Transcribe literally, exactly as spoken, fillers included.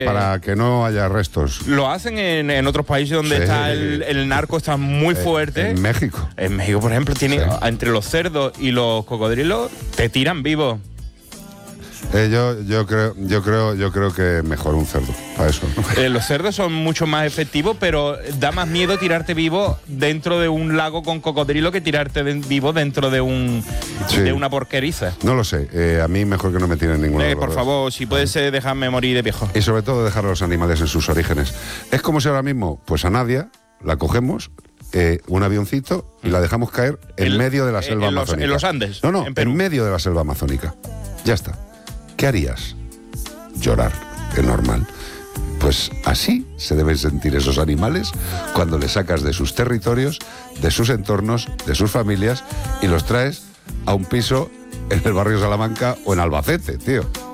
para que no haya restos. Lo hacen en, en otros países donde Sí. está el, el narco está muy fuerte. En México. En México, por ejemplo, tiene Sí. entre los cerdos y los cocodrilos te tiran vivos. Eh, yo, yo creo, yo creo, yo creo que mejor un cerdo para eso. Eh, los cerdos son mucho más efectivos, pero da más miedo tirarte vivo dentro de un lago con cocodrilo que tirarte de- vivo dentro de un Sí. de una porqueriza. No lo sé. Eh, a mí mejor que no me tiren ninguno. Eh, de los por dos. favor, si puede ser, déjame morir de viejo. Y sobre todo dejar a los animales en sus orígenes. Es como si ahora mismo, pues a Nadia la cogemos, eh, un avioncito, y la dejamos caer en El- medio de la en- selva en los- amazónica. en los Andes, No, no, en Perú. en medio de la selva amazónica. Ya está. ¿Qué harías? Llorar, es normal. Pues así se deben sentir esos animales cuando les sacas de sus territorios, de sus entornos, de sus familias y los traes a un piso en el barrio Salamanca o en Albacete, tío.